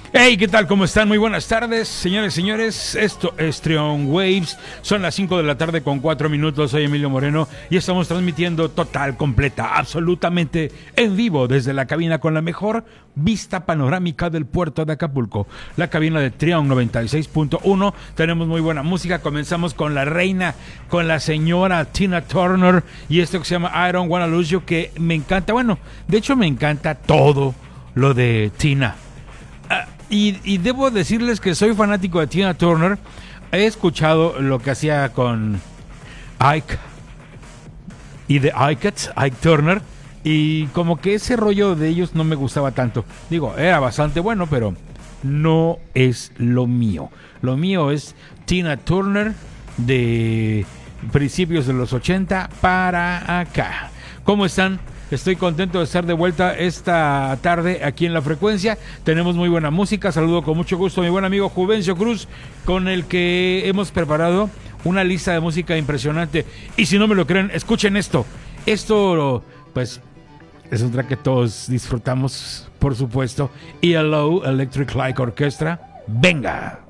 Hey, ¿qué tal? ¿Cómo están? Muy buenas tardes, señores y señores. Esto es Trion Waves. Son las 5 de la tarde con 4 minutos. Soy Emilio Moreno y estamos transmitiendo total, completa, absolutamente en vivo desde la cabina con la mejor vista panorámica del puerto de Acapulco. La cabina de Trion 96.1. Tenemos muy buena música. Comenzamos con la reina, con la señora Tina Turner y esto que se llama I Don't Wanna Lose You, que me encanta. Bueno, de hecho me encanta todo lo de Tina. Y debo decirles que soy fanático de Tina Turner. He escuchado lo que hacía con Ike y de Ike Turner, y como que ese rollo de ellos no me gustaba tanto. Digo, era bastante bueno, pero no es lo mío. Lo mío es Tina Turner de principios de los 80 para acá. ¿Cómo están? Estoy contento de estar de vuelta esta tarde aquí en La Frecuencia. Tenemos muy buena música. Saludo con mucho gusto a mi buen amigo Juvencio Cruz, con el que hemos preparado una lista de música impresionante. Y si no me lo creen, escuchen esto. Esto, pues, es un track que todos disfrutamos, por supuesto. ELO, Electric Light Orchestra. ¡Venga!